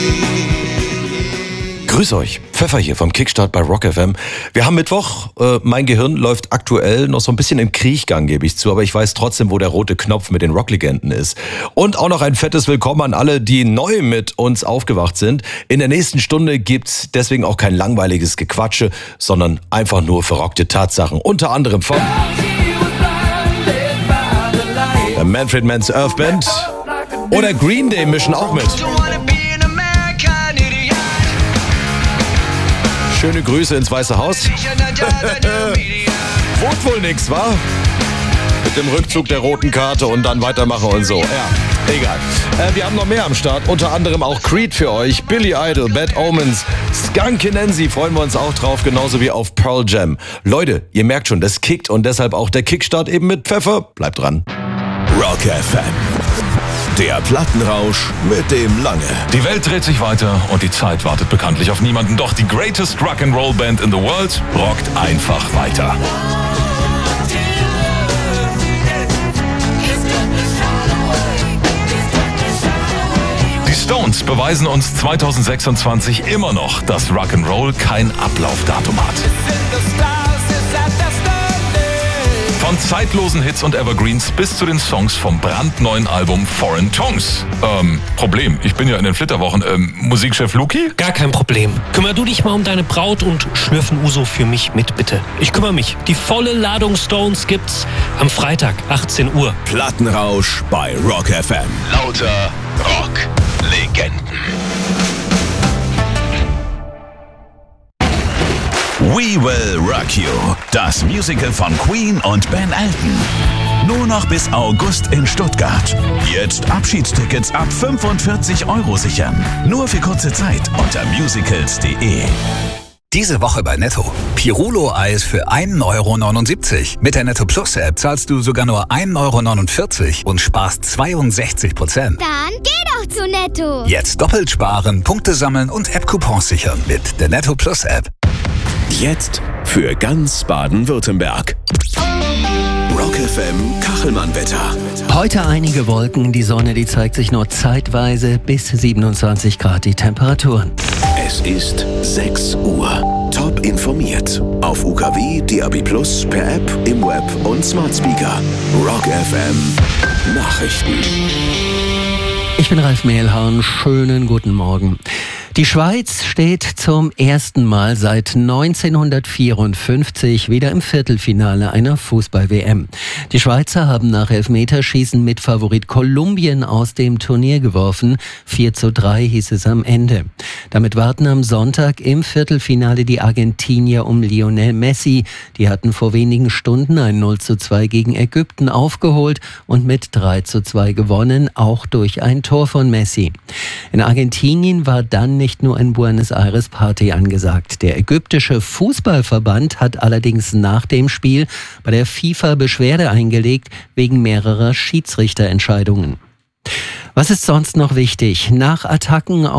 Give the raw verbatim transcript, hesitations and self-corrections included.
Grüß euch, Pfeffer hier vom Kickstart bei Rock F M. Wir haben Mittwoch, äh, mein Gehirn läuft aktuell noch so ein bisschen im Kriechgang, gebe ich zu, aber ich weiß trotzdem, wo der rote Knopf mit den Rocklegenden ist. Und auch noch ein fettes Willkommen an alle, die neu mit uns aufgewacht sind. In der nächsten Stunde gibt's deswegen auch kein langweiliges Gequatsche, sondern einfach nur verrockte Tatsachen. Unter anderem von der Manfred Mann's Earth Band oder Green Day mischen auch mit. Schöne Grüße ins Weiße Haus. Wohnt wohl nix, wa? Mit dem Rückzug der roten Karte und dann weitermachen und so. Ja, egal. Äh, wir haben noch mehr am Start. Unter anderem auch Creed für euch, Billy Idol, Bad Omens, Skunky Nancy, freuen wir uns auch drauf, genauso wie auf Pearl Jam. Leute, ihr merkt schon, das kickt und deshalb auch der Kickstart eben mit Pfeffer. Bleibt dran. Rock F M. Der Plattenrausch mit dem Lange. Die Welt dreht sich weiter und die Zeit wartet bekanntlich auf niemanden. Doch die greatest Rock'n'Roll Band in the world rockt einfach weiter. Die Stones beweisen uns zwanzig sechsundzwanzig immer noch, dass Rock'n'Roll kein Ablaufdatum hat. Von zeitlosen Hits und Evergreens bis zu den Songs vom brandneuen Album Foreign Tongues. Ähm, Problem, ich bin ja in den Flitterwochen. Ähm, Musikchef Luki? Gar kein Problem. Kümmer du dich mal um deine Braut und schlürfen Uso für mich mit, bitte. Ich kümmere mich. Die volle Ladung Stones gibt's am Freitag, achtzehn Uhr. Plattenrausch bei Rock F M. Lauter Rock-Legenden. We Will Rock You. Das Musical von Queen und Ben Elton. Nur noch bis August in Stuttgart. Jetzt Abschiedstickets ab fünfundvierzig Euro sichern. Nur für kurze Zeit unter musicals punkt de. Diese Woche bei Netto. Pirulo-Eis für ein Euro neunundsiebzig. Mit der Netto Plus App zahlst du sogar nur ein Euro neunundvierzig und sparst zweiundsechzig Prozent. Dann geh doch zu Netto. Jetzt doppelt sparen, Punkte sammeln und App-Coupons sichern mit der Netto Plus App. Jetzt für ganz Baden-Württemberg. Rock F M Kachelmann-Wetter. Heute einige Wolken, die Sonne, die zeigt sich nur zeitweise, bis siebenundzwanzig Grad die Temperaturen. Es ist sechs Uhr. Top informiert. Auf U K W, D A B Plus, per App, im Web und Smart Speaker. Rock F M Nachrichten. Ich bin Ralf Mehlhorn, schönen guten Morgen. Die Schweiz steht zum ersten Mal seit neunzehnhundertvierundfünfzig wieder im Viertelfinale einer Fußball-W M. Die Schweizer haben nach Elfmeterschießen mit Favorit Kolumbien aus dem Turnier geworfen. vier zu drei hieß es am Ende. Damit warten am Sonntag im Viertelfinale die Argentinier um Lionel Messi. Die hatten vor wenigen Stunden ein null zu zwei gegen Ägypten aufgeholt und mit drei zu zwei gewonnen, auch durch ein Tor von Messi. In Argentinien war dann nicht nur in Buenos Aires Party angesagt. Der ägyptische Fußballverband hat allerdings nach dem Spiel bei der FIFA Beschwerde eingelegt wegen mehrerer Schiedsrichterentscheidungen. Was ist sonst noch wichtig? Nach Attacken